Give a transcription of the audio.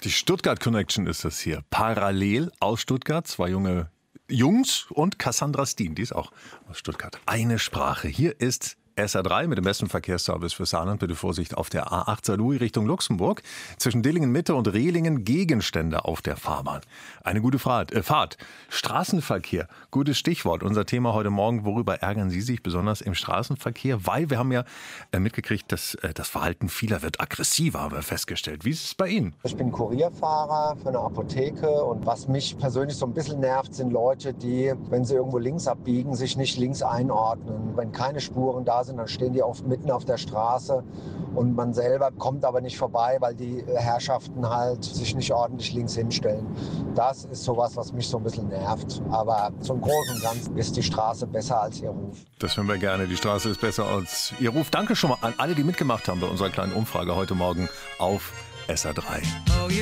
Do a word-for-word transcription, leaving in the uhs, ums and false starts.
Die Stuttgart Connection ist das hier. Parallel aus Stuttgart, zwei junge Jungs und Cassandra Steen, die ist auch aus Stuttgart. Eine Sprache. Hier ist S R drei mit dem besten Verkehrsservice für Saarland. Bitte Vorsicht auf der A acht Saarlouis Richtung Luxemburg. Zwischen Dillingen Mitte und Rehlingen Gegenstände auf der Fahrbahn. Eine gute Fahrt. Äh, Fahrt. Straßenverkehr. Gutes Stichwort. Unser Thema heute Morgen. Worüber ärgern Sie sich besonders im Straßenverkehr? Weil wir haben ja äh, mitgekriegt, dass äh, das Verhalten vieler wird aggressiver, haben wir festgestellt. Wie ist es bei Ihnen? Ich bin Kurierfahrer für eine Apotheke und was mich persönlich so ein bisschen nervt, sind Leute, die, wenn sie irgendwo links abbiegen, sich nicht links einordnen. Wenn keine Spuren da sind, dann stehen die oft mitten auf der Straße und man selber kommt aber nicht vorbei, weil die Herrschaften halt sich nicht ordentlich links hinstellen. Das ist sowas, was mich so ein bisschen nervt. Aber zum Großen und Ganzen ist die Straße besser als ihr Ruf. Das hören wir gerne. Die Straße ist besser als ihr Ruf. Danke schon mal an alle, die mitgemacht haben bei unserer kleinen Umfrage heute Morgen auf S R drei.